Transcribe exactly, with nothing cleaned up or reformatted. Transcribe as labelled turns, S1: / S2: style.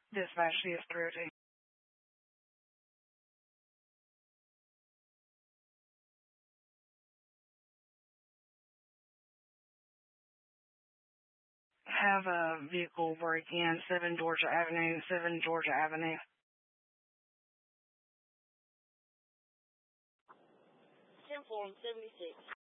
S1: Dispatch C S three oh two. Have a vehicle break in seven Georgia Avenue, seven Georgia Avenue.
S2: ten four seventy-six.